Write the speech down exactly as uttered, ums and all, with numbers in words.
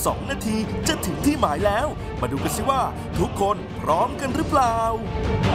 สองนาทีจะถึงที่หมายแล้วมาดูกันสิว่าทุกคนพร้อมกันหรือเปล่า